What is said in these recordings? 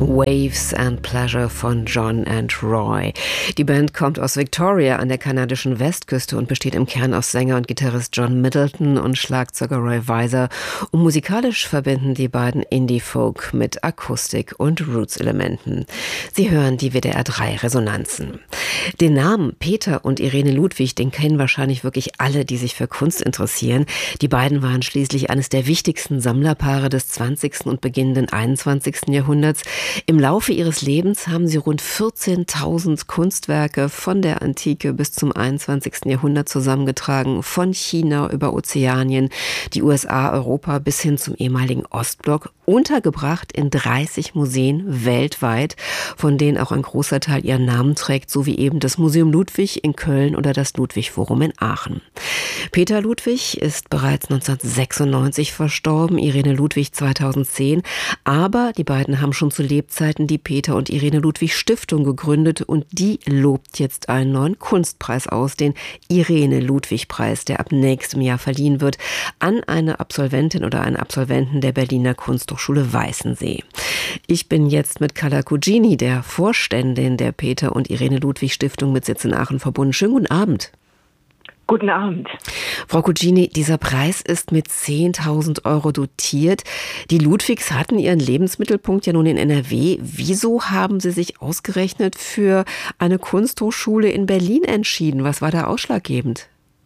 Waves and Pleasure von John and Roy. Die Band kommt aus Victoria an der kanadischen Westküste und besteht im Kern aus Sänger und Gitarrist John Middleton und Schlagzeuger Roy Weiser. Und musikalisch verbinden die beiden Indie-Folk mit Akustik und Roots-Elementen. Sie hören die WDR 3 Resonanzen. Den Namen Peter und Irene Ludwig, den kennen wahrscheinlich wirklich alle, die sich für Kunst interessieren. Die beiden waren schließlich eines der wichtigsten Sammlerpaare des 20. und beginnenden 21. Jahrhunderts. Im Laufe ihres Lebens haben sie rund 14.000 Kunstwerke von der Antike bis zum 21. Jahrhundert zusammengetragen, von China über Ozeanien, die USA, Europa bis hin zum ehemaligen Ostblock, untergebracht in 30 Museen weltweit, von denen auch ein großer Teil ihren Namen trägt, so wie eben das Museum Ludwig in Köln oder das Ludwig-Forum in Aachen. Peter Ludwig ist bereits 1996 verstorben, Irene Ludwig 2010, aber die beiden haben schon zu Lebzeiten die Peter und Irene Ludwig Stiftung gegründet und die lobt jetzt einen neuen Kunstpreis aus, den Irene Ludwig Preis, der ab nächstem Jahr verliehen wird an eine Absolventin oder einen Absolventen der Berliner Kunsthochschule Weißensee. Ich bin jetzt mit Carla Cugini, der Vorständin der Peter und Irene Ludwig Stiftung mit Sitz in Aachen, verbunden. Schönen guten Abend. Guten Abend. Frau Cugini, dieser Preis ist mit 10.000 € dotiert. Die Ludwigs hatten ihren Lebensmittelpunkt ja nun in NRW. Wieso haben Sie sich ausgerechnet für eine Kunsthochschule in Berlin entschieden? Was war da ausschlaggebend?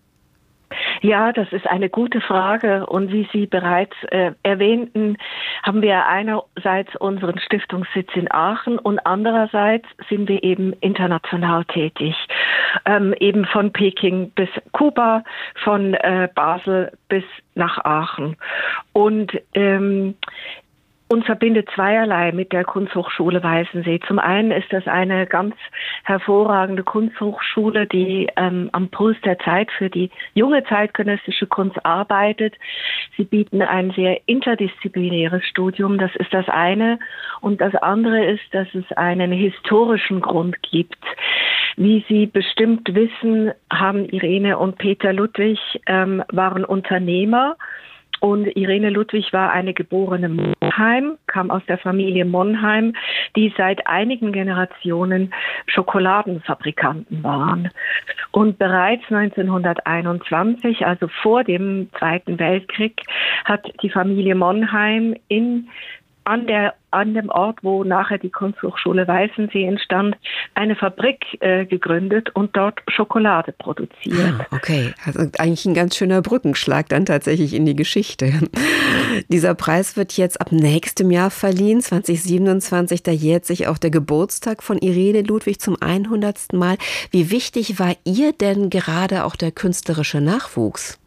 Ja, das ist eine gute Frage. Und wie Sie bereits erwähnten, haben wir einerseits unseren Stiftungssitz in Aachen und andererseits sind wir eben international tätig. Eben von Peking bis Kuba, von Basel bis nach Aachen. Und uns verbindet zweierlei mit der Kunsthochschule Weißensee. Zum einen ist das eine ganz hervorragende Kunsthochschule, die am Puls der Zeit für die junge zeitgenössische Kunst arbeitet. Sie bieten ein sehr interdisziplinäres Studium, das ist das eine. Und das andere ist, dass es einen historischen Grund gibt. Wie Sie bestimmt wissen, haben Irene und Peter Ludwig waren Unternehmer. Und Irene Ludwig war eine geborene Monheim, kam aus der Familie Monheim, die seit einigen Generationen Schokoladenfabrikanten waren. Und bereits 1921, also vor dem Zweiten Weltkrieg, hat die Familie Monheim an dem Ort, wo nachher die Kunsthochschule Weißensee entstand, eine Fabrik gegründet und dort Schokolade produziert. Okay, also eigentlich ein ganz schöner Brückenschlag dann tatsächlich in die Geschichte. Dieser Preis wird jetzt ab nächstem Jahr verliehen, 2027, da jährt sich auch der Geburtstag von Irene Ludwig zum 100. Mal. Wie wichtig war ihr denn gerade auch der künstlerische Nachwuchs?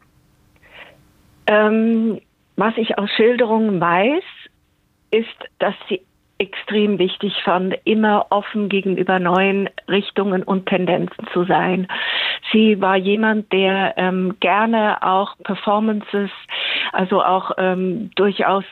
Was ich aus Schilderungen weiß, ist, dass sie extrem wichtig fand, immer offen gegenüber neuen Richtungen und Tendenzen zu sein. Sie war jemand, der gerne auch Performances, also auch durchaus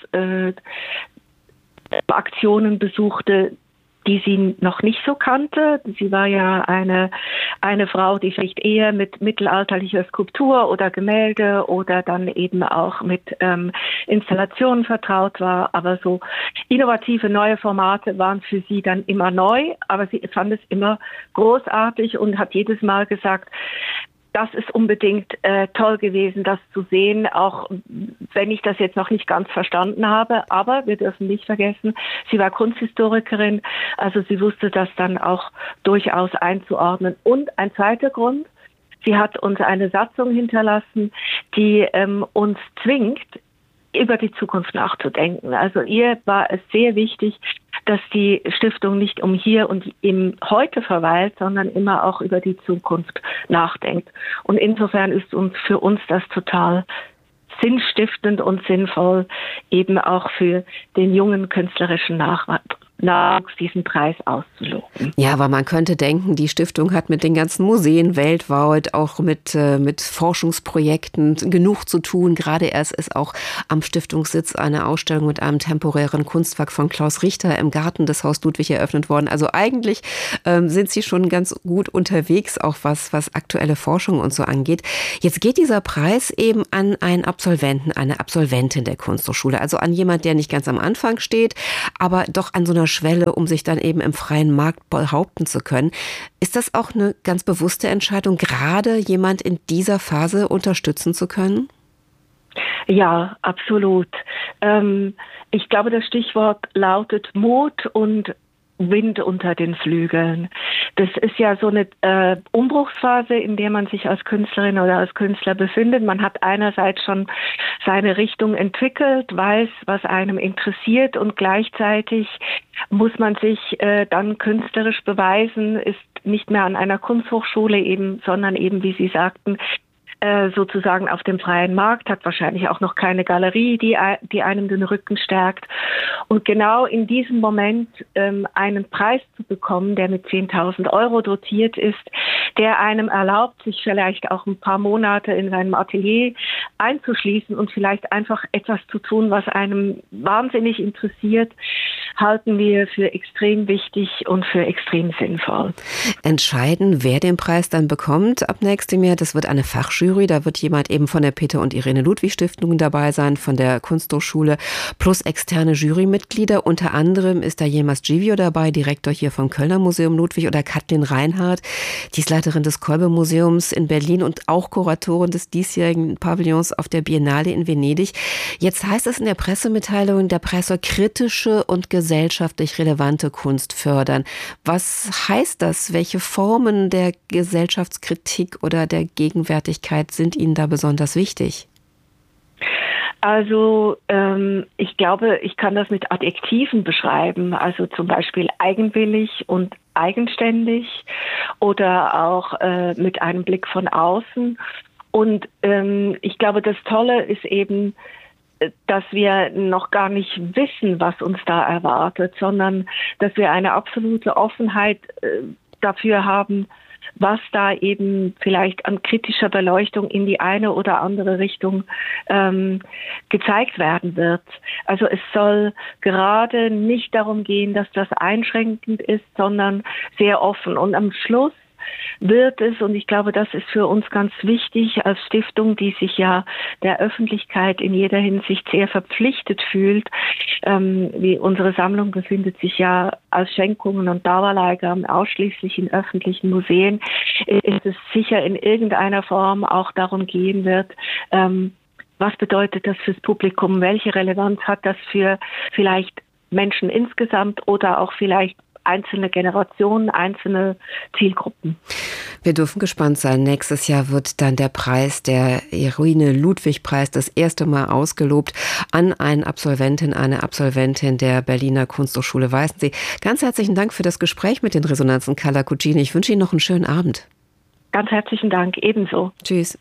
Aktionen besuchte, die sie noch nicht so kannte. Sie war ja eine Frau, die vielleicht eher mit mittelalterlicher Skulptur oder Gemälde oder dann eben auch mit Installationen vertraut war. Aber so innovative neue Formate waren für sie dann immer neu. Aber sie fand es immer großartig und hat jedes Mal gesagt, das ist unbedingt toll gewesen, das zu sehen, auch wenn ich das jetzt noch nicht ganz verstanden habe. Aber wir dürfen nicht vergessen, sie war Kunsthistorikerin, also sie wusste das dann auch durchaus einzuordnen. Und ein zweiter Grund, sie hat uns eine Satzung hinterlassen, die uns zwingt, über die Zukunft nachzudenken. Also ihr war es sehr wichtig, dass die Stiftung nicht um hier und im Heute verweilt, sondern immer auch über die Zukunft nachdenkt. Und insofern ist für uns das total sinnstiftend und sinnvoll, eben auch für den jungen künstlerischen Nachwuchs diesen Preis auszuloben. Ja, aber man könnte denken, die Stiftung hat mit den ganzen Museen weltweit, auch mit Forschungsprojekten genug zu tun. Gerade erst ist auch am Stiftungssitz eine Ausstellung mit einem temporären Kunstwerk von Klaus Richter im Garten des Haus Ludwig eröffnet worden. Also eigentlich sind Sie schon ganz gut unterwegs, auch was aktuelle Forschung und so angeht. Jetzt geht dieser Preis eben an einen Absolventen, eine Absolventin der Kunsthochschule, also an jemand, der nicht ganz am Anfang steht, aber doch an so einer Schwelle, um sich dann eben im freien Markt behaupten zu können. Ist das auch eine ganz bewusste Entscheidung, gerade jemand in dieser Phase unterstützen zu können? Ja, absolut. Ich glaube, das Stichwort lautet Mut und Wind unter den Flügeln. Das ist ja so eine Umbruchsphase, in der man sich als Künstlerin oder als Künstler befindet. Man hat einerseits schon seine Richtung entwickelt, weiß, was einem interessiert, und gleichzeitig muss man sich dann künstlerisch beweisen, ist nicht mehr an einer Kunsthochschule eben, sondern eben, wie Sie sagten, sozusagen auf dem freien Markt, hat wahrscheinlich auch noch keine Galerie, die einem den Rücken stärkt. Und genau in diesem Moment einen Preis zu bekommen, der mit 10.000 Euro dotiert ist, der einem erlaubt, sich vielleicht auch ein paar Monate in seinem Atelier einzuschließen und vielleicht einfach etwas zu tun, was einem wahnsinnig interessiert, halten wir für extrem wichtig und für extrem sinnvoll. Entscheiden, wer den Preis dann bekommt ab nächstem Jahr, das wird eine Fachjury. Da wird jemand eben von der Peter und Irene Ludwig Stiftung dabei sein, von der Kunsthochschule, plus externe Jurymitglieder. Unter anderem ist da Yilmaz Givio dabei, Direktor hier vom Kölner Museum Ludwig, oder Kathleen Reinhardt, die ist Leiterin des Kolbe-Museums in Berlin und auch Kuratorin des diesjährigen Pavillons auf der Biennale in Venedig. Jetzt heißt es in der Pressemitteilung, der Preis soll kritische und gesellschaftlich relevante Kunst fördern. Was heißt das? Welche Formen der Gesellschaftskritik oder der Gegenwärtigkeit sind Ihnen da besonders wichtig? Also ich glaube, ich kann das mit Adjektiven beschreiben, also zum Beispiel eigenwillig und eigenständig oder auch mit einem Blick von außen. Und ich glaube, das Tolle ist eben, dass wir noch gar nicht wissen, was uns da erwartet, sondern dass wir eine absolute Offenheit dafür haben, was da eben vielleicht an kritischer Beleuchtung in die eine oder andere Richtung gezeigt werden wird. Also es soll gerade nicht darum gehen, dass das einschränkend ist, sondern sehr offen. Und am Schluss wird es, und ich glaube, das ist für uns ganz wichtig als Stiftung, die sich ja der Öffentlichkeit in jeder Hinsicht sehr verpflichtet fühlt. Wie unsere Sammlung befindet sich ja als Schenkungen und Dauerleihgaben ausschließlich in öffentlichen Museen, ist es sicher in irgendeiner Form auch darum gehen wird, was bedeutet das fürs Publikum, welche Relevanz hat das für vielleicht Menschen insgesamt oder auch vielleicht einzelne Generationen, einzelne Zielgruppen. Wir dürfen gespannt sein. Nächstes Jahr wird dann der Preis, der Irene Ludwig Preis, das erste Mal ausgelobt an eine Absolventin der Berliner Kunsthochschule Weißensee. Ganz herzlichen Dank für das Gespräch mit den Resonanzen Carla Cugini. Ich wünsche Ihnen noch einen schönen Abend. Ganz herzlichen Dank, ebenso. Tschüss.